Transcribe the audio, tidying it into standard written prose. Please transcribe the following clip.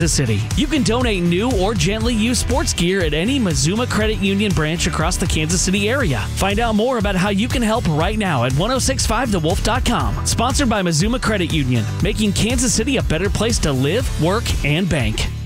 City. You can donate new or gently used sports gear at any Mazuma Credit Union branch across the Kansas City area. Find out more about how you can help right now at 1065thewolf.com. Sponsored by Mazuma Credit Union, making Kansas City a better place to live, work, and bank.